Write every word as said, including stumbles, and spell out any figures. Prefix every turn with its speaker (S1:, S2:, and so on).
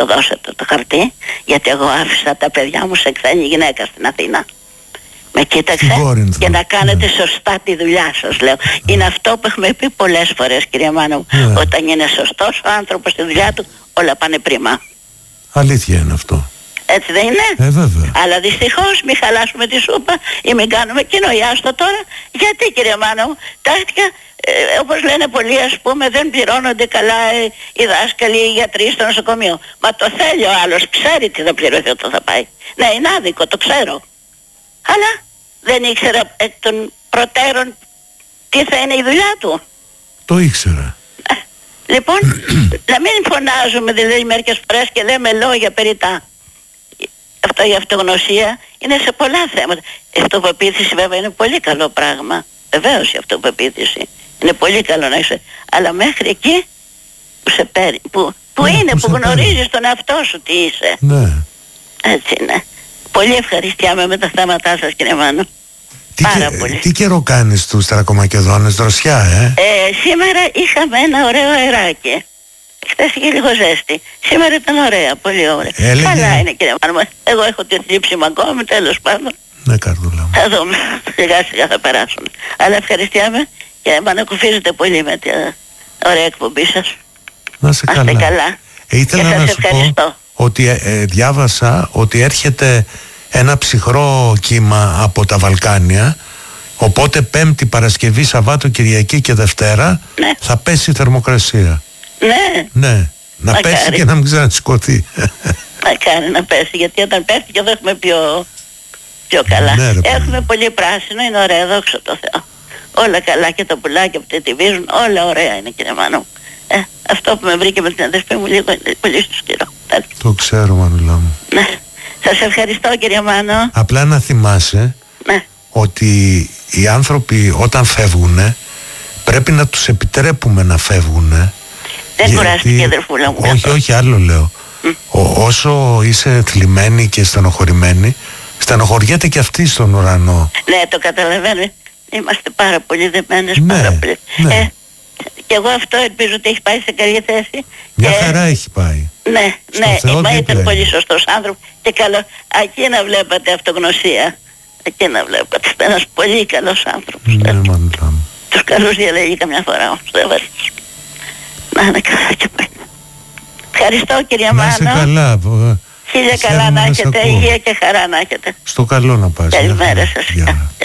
S1: το δώσετε το χαρτί, γιατί εγώ άφησα τα παιδιά μου σε ξένη γυναίκα στην Αθήνα. Με κοίταξε και να κάνετε ναι. σωστά τη δουλειά σας, λέω. Yeah. Είναι αυτό που έχουμε πει πολλές φορές, κυρία Μάνα μου. Yeah. Όταν είναι σωστός ο άνθρωπος στη δουλειά του, όλα πάνε πρίμα.
S2: Αλήθεια είναι αυτό.
S1: Έτσι δεν είναι?
S2: Ε, βέβαια.
S1: Αλλά δυστυχώς μην χαλάσουμε τη σούπα ή μην κάνουμε κοινοιάστο τώρα. Γιατί, κυρία Μάνα μου, τάχτηκα, ε, όπως λένε πολλοί, ας πούμε, δεν πληρώνονται καλά ε, οι δάσκαλοι, οι γιατροί στο νοσοκομείο. Μα το θέλει ο άλλος, ξέρει τι θα πληρωθεί όταν θα πάει. Ναι, είναι άδικο, το ξέρω. Αλλά δεν ήξερα εκ των προτέρων τι θα είναι η δουλειά του.
S2: Το ήξερα.
S1: Ε, λοιπόν, να μην φωνάζουμε δηλαδή μερικές φορές και λέμε λόγια περιτά. Αυτό η αυτογνωσία είναι σε πολλά θέματα. Η αυτοπεποίθηση βέβαια είναι πολύ καλό πράγμα. Βεβαίως η αυτοπεποίθηση είναι πολύ καλό να είσαι. Αλλά μέχρι εκεί που σε παίρνει, που, που ναι, είναι, που, που γνωρίζεις τον εαυτό σου τι είσαι.
S2: Ναι.
S1: Έτσι είναι. Πολύ ευχαριστιάμαι με τα θέματά σας, κύριε Μάνο.
S2: Τι,
S1: Πάρα
S2: και,
S1: πολύ.
S2: Τι καιρό κάνεις τους Θρακομακεδόνες, δροσιά, ε?
S1: ε? Σήμερα είχαμε ένα ωραίο αεράκι. Χθες είχε λίγο ζέστη. Σήμερα ήταν ωραία, πολύ ωραία.
S2: Έλεγε...
S1: Καλά είναι, κύριε Μάνο. Εγώ έχω τη θλίψη μου ακόμη, τέλος πάντων.
S2: Ναι, καρδούλα μου.
S1: Θα δούμε. Σιγά σιγά θα περάσουν. Αλλά ευχαριστιάμαι και με ανακουφίζετε πολύ με την ωραία εκπομπή σας.
S2: Να σε καλά.
S1: καλά.
S2: Ε, ήθελα
S1: και
S2: να
S1: σας
S2: σου
S1: ευχαριστώ.
S2: πω ότι ε, ε, διάβασα ότι έρχεται ένα ψυχρό κύμα από τα Βαλκάνια, οπότε Πέμπτη, Παρασκευή, Σαββάτο, Κυριακή και Δευτέρα ναι. θα πέσει η θερμοκρασία.
S1: Ναι.
S2: Ναι. Να
S1: Μακάρι.
S2: πέσει και να μην ξανασηκωθεί.
S1: Μακάρι να πέσει, γιατί όταν πέφτει και εδώ έχουμε πιο, πιο καλά.
S2: Ναι, ρε,
S1: έχουμε πολύ πράσινο, είναι ωραία, δόξα τω Θεώ. Όλα καλά και τα πουλάκια που τετιβίζουν, όλα ωραία είναι, κύριε Μάνο. Ε, αυτό που με βρήκε με την αδερφή μου λίγο είναι πολύ σκληρό.
S2: Το ξέρω, Μανουλά μου.
S1: Ναι. Σας ευχαριστώ, κύριε Μάνο.
S2: Απλά να θυμάσαι
S1: ναι.
S2: ότι οι άνθρωποι όταν φεύγουν πρέπει να τους επιτρέπουμε να φεύγουν.
S1: Δεν γιατί... κουράστηκε, αδερφούλα μου.
S2: Όχι, όχι, άλλο λέω. Mm. Ο, όσο είσαι θλιμμένη και στενοχωρημένη, στενοχωριέται και αυτή στον ουρανό.
S1: Ναι, το καταλαβαίνω. Είμαστε πάρα πολύ δεμένες,
S2: ναι,
S1: πάρα πολύ.
S2: Ναι.
S1: Ε, και εγώ αυτό ελπίζω ότι έχει πάει σε καλή θέση.
S2: Μια
S1: ε,
S2: χαρά έχει πάει.
S1: Ναι,
S2: στο
S1: ναι,
S2: Θεό
S1: μα ήταν
S2: δίπλα.
S1: πολύ σωστός άνθρωπος και καλό. Εκεί να βλέπατε αυτογνωσία. Εκεί να βλέπατε. Ήταν ένας πολύ καλός άνθρωπος.
S2: Ναι, Μανουλά μου.
S1: Τους καλούς διαλέγει καμιά φορά όμως. Δεν βάζει. Να είναι καλά και πάλι. Ευχαριστώ, κυρία Μάνο.
S2: Να είσαι καλά.
S1: Χίλια καλά να έχετε, υγεία και χαρά να έχετε.
S2: Στο καλό να πας.
S1: Καλημέρα σας.